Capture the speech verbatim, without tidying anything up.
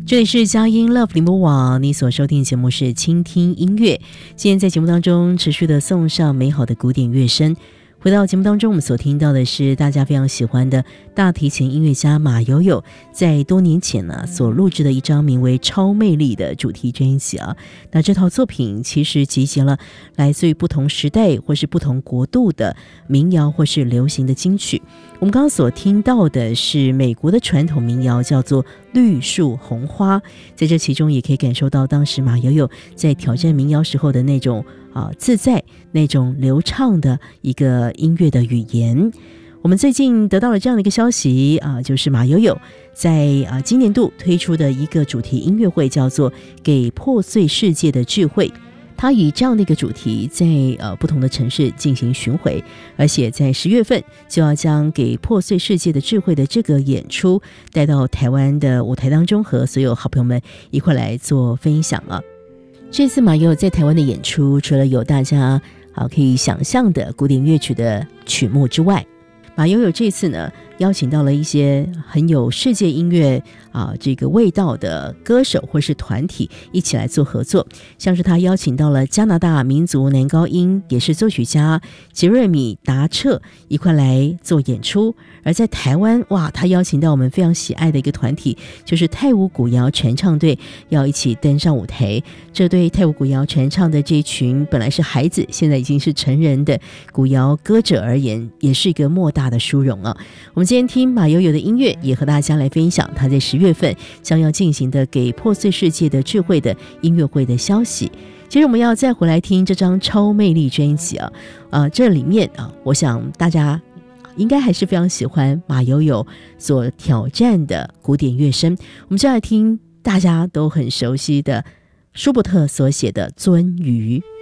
这里是佳音 Love 联播网，你所收听的节目是倾听音乐。今天在节目当中持续的送上美好的古典乐声。回到节目当中，我们所听到的是大家非常喜欢的大提琴音乐家马友友在多年前呢所录制的一张名为《超魅力》的主题专辑啊。那这套作品其实集结了来自于不同时代或是不同国度的民谣或是流行的金曲。我们刚刚所听到的是美国的传统民谣，叫做《绿树红花》。在这其中也可以感受到当时马友友在挑战民谣时候的那种啊自在，那种流畅的一个音乐的语言。我们最近得到了这样的一个消息啊，就是马友友在啊今年度推出的一个主题音乐会，叫做《给破碎世界的智慧》。他以这样的一个主题在呃不同的城市进行巡回，而且在十月份就要将给破碎世界的智慧的这个演出带到台湾的舞台当中，和所有好朋友们一块来做分享啊。这次马友友在台湾的演出，除了有大家啊可以想象的古典乐曲的曲目之外，马友友这次呢邀请到了一些很有世界音乐啊这个味道的歌手或是团体一起来做合作，像是他邀请到了加拿大民族男高音也是作曲家杰瑞米达彻一块来做演出。而在台湾，哇，他邀请到我们非常喜爱的一个团体，就是泰舞古谣传唱队要一起登上舞台。这对泰舞古谣传唱的这一群本来是孩子，现在已经是成人的古谣歌者而言，也是一个莫大的殊荣啊。我们今天听马友友的音乐，也和大家来分享他在十月份将要进行的给破碎世界的智慧的音乐会的消息。其实我们要再回来听这张超魅力专辑啊，呃，这里面啊，我想大家应该还是非常喜欢马友友所挑战的古典乐声。我们就来听大家都很熟悉的舒伯特所写的《鳟鱼》。